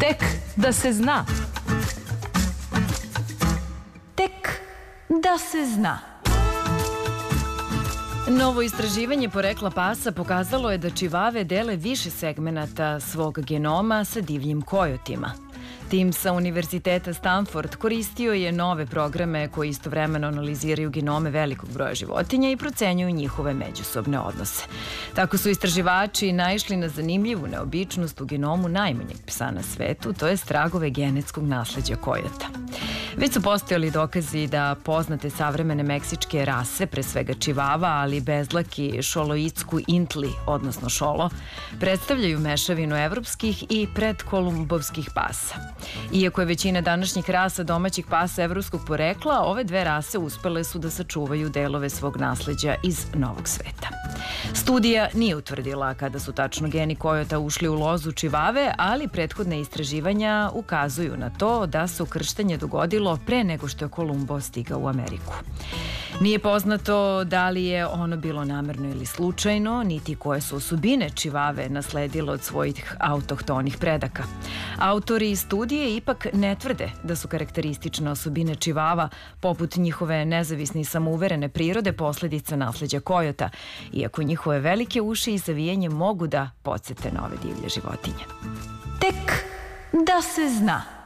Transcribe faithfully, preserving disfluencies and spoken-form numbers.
Tek da se zna. Tek da se zna. Novo istraživanje porekla pasa pokazalo je da čivave dele više segmenata svog genoma sa divljim kojotima. Tim sa Univerziteta Stanford koristio je nove programe koji istovremeno analiziraju genome velikog broja životinja i procenjuju njihove međusobne odnose. Tako su istraživači naišli na zanimljivu neobičnost u genomu najmanjeg psa na svetu, to je tragove genetskog nasleđa kojota. Već su postojali dokazi da poznate savremene meksičke rase, pre svega čivava, ali bezlaki šoloitsku intli, odnosno šolo, predstavljaju mešavinu evropskih i predkolumbovskih pasa. Iako je većina današnjih rasa domaćih pasa evropskog porekla, ove dve rase uspele su da sačuvaju delove svog nasleđa iz Novog sveta. Studija nije utvrdila kada su tačno geni kojota ušli u lozu čivave, ali prethodne istraživanja ukazuju na to da se ukrštanje dogodilo pre nego što je Kolumbo stigao u Ameriku. Nije poznato da li je ono bilo namerno ili slučajno, niti koje su osobine čivave nasledile od svojih autohtonih predaka. Autori studije ipak ne tvrde da su karakteristične osobine čivava, poput njihove nezavisne i samouverene prirode, posledica nasleđa kojota, iako njihove velike uši i zavijanje mogu da podsete na ove divlje životinje. Tek da se zna.